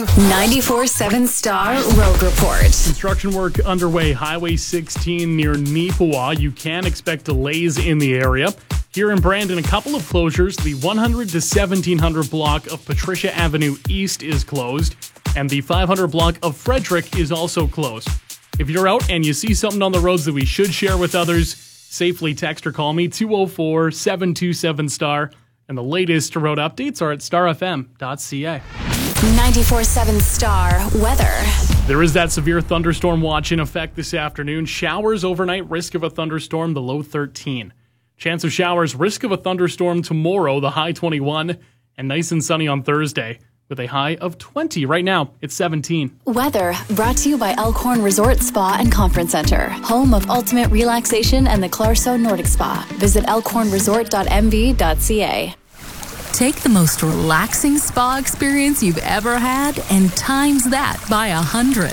94.7 Star Road Report. Construction work underway, Highway 16 near Neepawa. You can expect delays in the area. Here in Brandon, a couple of closures. The 100 to 1700 block of Patricia Avenue East is closed, and the 500 block of Frederick is also closed. If you're out and you see something on the roads that we should share with others, safely text or call me 204-727-STAR. And the latest road updates are at starfm.ca. 94.7 Star Weather. There is that severe thunderstorm watch in effect this afternoon. Showers overnight, risk of a thunderstorm, the low 13. Chance of showers, risk of a thunderstorm tomorrow, the high 21. And nice and sunny on Thursday with a high of 20. Right now, it's 17. Weather brought to you by Elkhorn Resort Spa and Conference Center, home of ultimate relaxation and the Clarso Nordic Spa. Visit elkhornresort.mv.ca. Take the most relaxing spa experience you've ever had and times that by 100.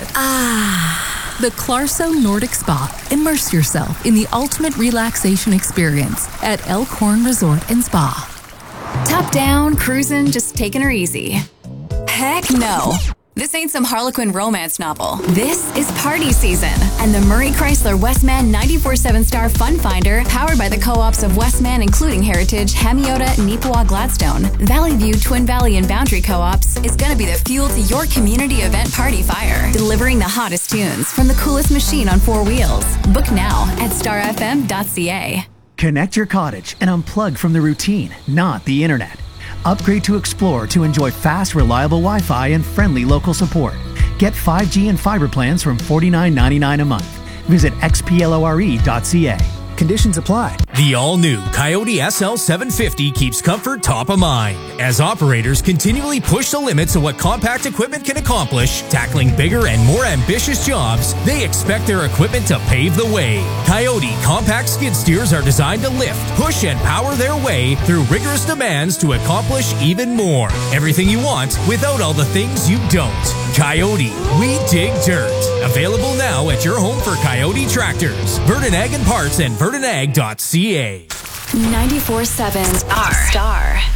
The Clarso Nordic Spa. Immerse yourself in the ultimate relaxation experience at Elkhorn Resort and Spa. Top down, cruising, just taking her easy. Heck no. This ain't some Harlequin romance novel. This is party season, and the Murray Chrysler Westman 94.7 Star Fun Finder, powered by the co-ops of Westman, including Heritage, Hamiota, Neepawa, Gladstone, Valley View, Twin Valley, and Boundary Co-ops, is going to be the fuel to your community event party fire, delivering the hottest tunes from the coolest machine on four wheels. Book now at starfm.ca. Connect your cottage and unplug from the routine, not the internet. Upgrade to Explore to enjoy fast, reliable Wi-Fi and friendly local support. Get 5G and fiber plans from $49.99 a month. Visit xplore.ca. Conditions apply. The all-new Coyote SL750 keeps comfort top of mind as operators continually push the limits of what compact equipment can accomplish. Tackling bigger and more ambitious jobs, they expect their equipment to pave the way. Coyote compact skid steers are designed to lift, push, and power their way through rigorous demands to accomplish even more. Everything you want without all the things you don't. Coyote, we dig dirt. Available now at your home for Coyote tractors. Verdant Ag and Parts and verdantag.ca. 94.7 Star.